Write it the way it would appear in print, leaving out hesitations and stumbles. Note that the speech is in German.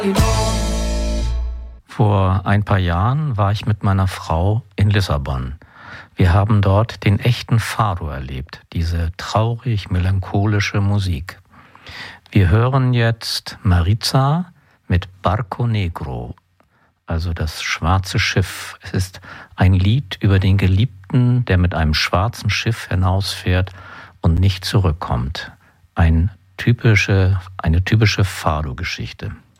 Vor ein paar Jahren war ich mit meiner Frau in Lissabon. Wir haben dort den echten Fado erlebt, diese traurig melancholische Musik. Wir hören jetzt Maritza mit Barco Negro, also das schwarze Schiff. Es ist ein Lied über den Geliebten, der mit einem schwarzen Schiff hinausfährt und nicht zurückkommt. Eine typische Fado-Geschichte.